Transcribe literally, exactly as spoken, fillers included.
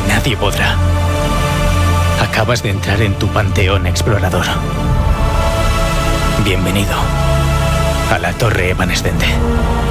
nadie podrá. Acabas de entrar en tu panteón explorador. Bienvenido a la Torre Evanescente.